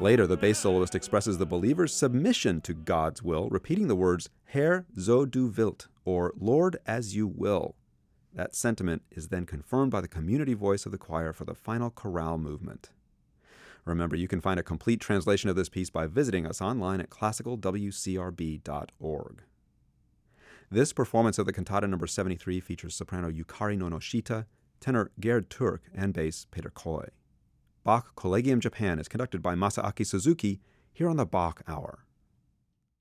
Later, the bass soloist expresses the believer's submission to God's will, repeating the words, Herr, so du wilt, or Lord, as you will. That sentiment is then confirmed by the community voice of the choir for the final chorale movement. Remember, you can find a complete translation of this piece by visiting us online at classicalwcrb.org. This performance of the cantata number 73 features soprano Yukari Nonoshita, tenor Gerd Türk, and bass Peter Koy. Bach Collegium Japan is conducted by Masaaki Suzuki here on the Bach Hour.